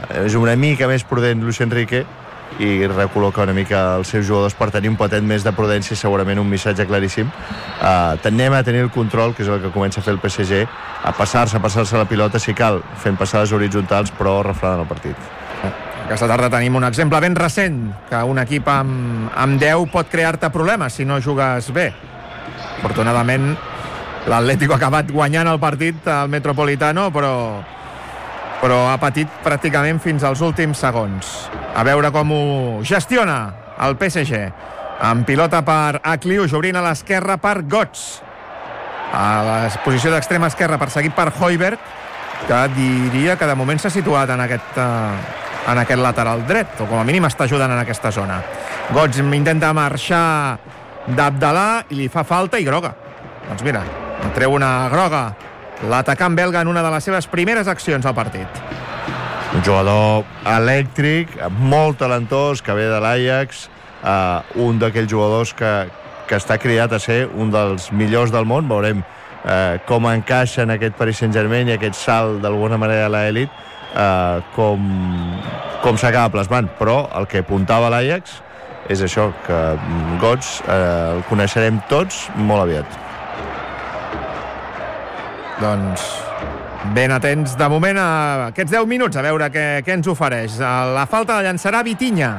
és una mica més prudent Luis Enrique i recol·loca una mica els seus jugadors per tenir un patet més de prudència, segurament un missatge claríssim. Anem a tenir el control, que és el que comença a fer el PSG, a passar-se la pilota si cal, fent passades horitzontals, però refredant el partit. Aquesta tarda tenim un exemple ben recent, que un equip amb 10 pot crear-te problemes si no jugues bé. Afortunadament, l'Atlético ha acabat guanyant el partit al Metropolitano, però ha patit pràcticament fins als últims segons. A veure com ho gestiona el PSG. Amb pilota per Akliouche, obrint a l'esquerra per Götze. A la posició d'extrema esquerra, perseguit per Højbjerg, que diria que de moment s'ha situat en aquest lateral dret, o com a mínim està ajudant en aquesta zona. Götze intenta marxar d'Abdallah i li fa falta i groga. Doncs mira, treu una groga l'atacant belga en una de les seves primeres accions al partit. Un jugador elèctric, molt talentós, que ve de l'Ajax, un d'aquells jugadors que està cridat a ser un dels millors del món. Veurem com encaixa en aquest Paris Saint-Germain i aquest salt d'alguna manera a l'elit, com s'acaba plasmant. Però el que apuntava l'Ajax és això, que Götze el coneixerem tots molt aviat. Doncs ben atents de moment a aquests 10 minuts, a veure què ens ofereix. La falta la llançarà Vitinha,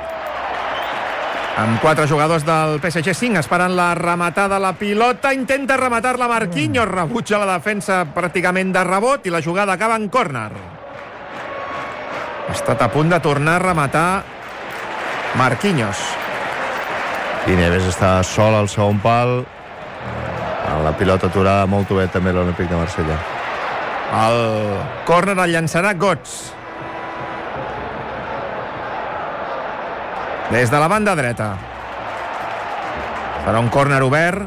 amb 4 jugadors del PSG, 5 esperant la rematada. La pilota intenta rematar-la Marquinhos, rebutja la defensa pràcticament de rebot i la jugada acaba en córner. Ha estat a punt de tornar a rematar Marquinhos. I Neves està sol al segon pal, la pilota aturada molt bé també l'Olímpic de Marsella. El córner el llançarà Götze des de la banda dreta. Serà un córner obert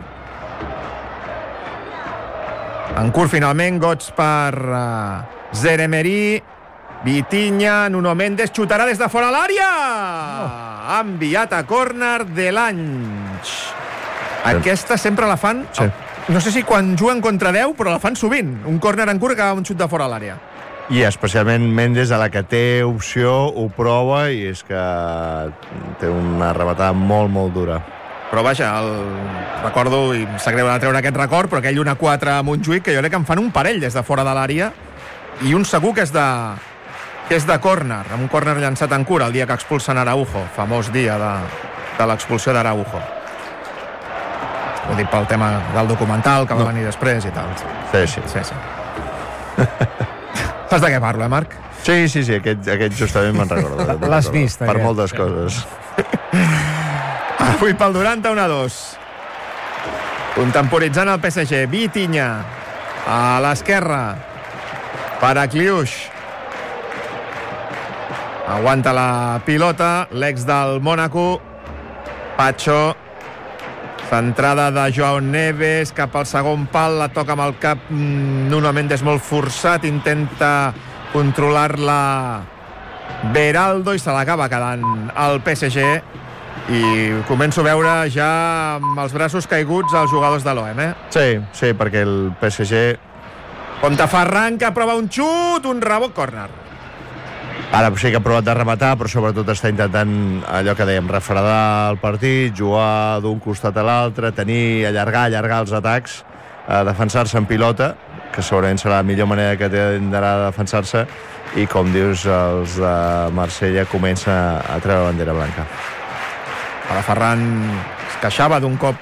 en curt finalment. Götze per Zeremeri, Vitinha, Nuno Mendes xutarà des de fora l'àrea. Ha enviat a córner de l'Ange. Aquesta sempre la fan, sí. No sé si quan juguen contra 10, però la fan sovint. Un córner en curt que acaba un xut de fora a l'àrea. I especialment Mendes, a la que té opció, ho prova, i és que té una rematada molt, molt dura. Però vaja, recordo, i em sap greu de treure aquest record, però aquell 1-4 a Montjuïc, que jo crec que en fan un parell des de fora de l'àrea, i un segur que és de córner, amb un córner llançat en curt el dia que expulsen Araujo, famós dia de l'expulsió d'Araujo. Ho dic pel tema del documental que va venir després i tal. Sí. Saps de què parlo, Marc? Sí, aquest justament me'n recordo. L'has vist, per moltes coses. Avui pel 91-2. Contemporitzant el PSG. Vitinha a l'esquerra per Akliouche. Aguanta la pilota l'ex del Mónaco, Pacho. Centrada de Joao Neves cap al segon pal, la toca amb el cap Nuno Mendes molt forçat, intenta controlar-la Beraldo i se l'acaba quedant el PSG, i començo a veure ja amb els braços caiguts els jugadors de l'OM. Sí, perquè el PSG... Contaferran, que prova un xut, un rebot, córner. Ara sí que ha provat de rematar, però sobretot està intentant allò que dèiem, refredar el partit, jugar d'un costat a l'altre, allargar els atacs, defensar-se en pilota, que segurament serà la millor manera que tindrà de defensar-se, i com dius, els de Marsella comença a treure la bandera blanca. Ara Ferran es queixava d'un cop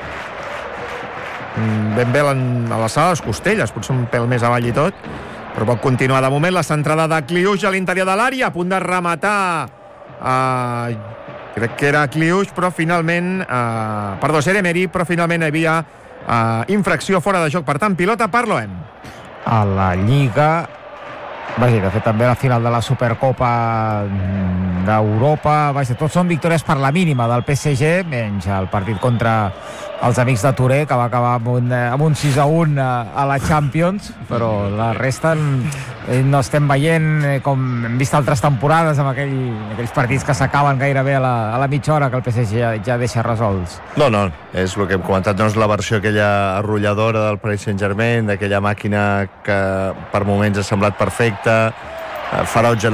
ben bé a la sala de les costelles, potser un pèl més avall i tot, però pot continuar. De moment la centrada d'Akliouche a l'interior de l'àrea, a punt de rematar crec que era Akliouche, però finalment Zeremeri, però finalment hi havia infracció fora de joc, per tant pilota per l'OM. A la Lliga, de fet també a la final de la Supercopa d'Europa, tots són victòries per la mínima del PSG, menys el partit contra els amics de Touré, que va acabar amb un 6-1 a la Champions, però la resta no estem veient com hem vist altres temporades, amb aquells partits que s'acaben gairebé a la mitja hora, que el PSG ja deixa resolts. No, és el que hem comentat, no és la versió aquella arrolladora del Paris Saint-Germain, d'aquella màquina que per moments ha semblat perfecta, ferotge